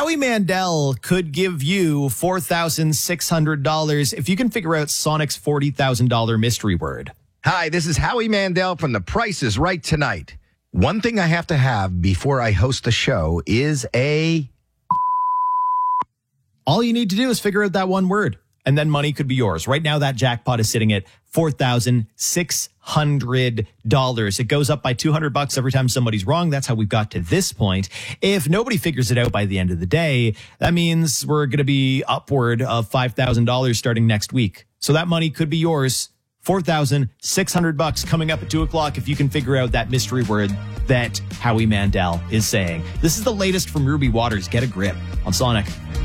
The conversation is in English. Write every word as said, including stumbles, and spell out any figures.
Howie Mandel could give you four thousand six hundred dollars if you can figure out Sonic's forty thousand dollars mystery word. Hi, this is Howie Mandel from The Price is Right tonight. One thing I have to have before I host the show is a... All you need to do is figure out that one word, and then money could be yours. Right now, that jackpot is sitting at four thousand six hundred dollars. It goes up by two hundred bucks every time somebody's wrong. That's how we've got to this point. If nobody figures it out by the end of the day, that means we're going to be upward of five thousand dollars starting next week. So that money could be yours. four thousand six hundred bucks coming up at two o'clock if you can figure out that mystery word that Howie Mandel is saying. This is the latest from Ruby Waters. Get a grip on Sonic.